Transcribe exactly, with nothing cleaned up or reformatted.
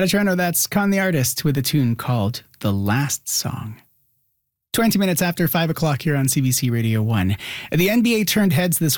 Out of Toronto, that's Con the Artist with a tune called The Last Song. twenty minutes after five o'clock here on C B C Radio one. The N B A turned heads this